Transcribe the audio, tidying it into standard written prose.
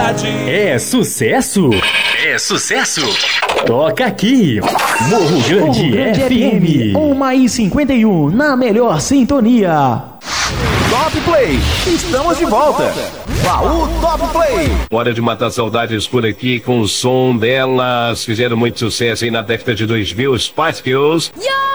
cidade. É sucesso? É sucesso? Toca aqui, Morro Grande FM. 1:51, na melhor sintonia. Top Play, estamos de volta. Baú Top Play. Hora de matar saudades por aqui com o som delas. Fizeram muito sucesso aí na década de 2000, Spice Girls.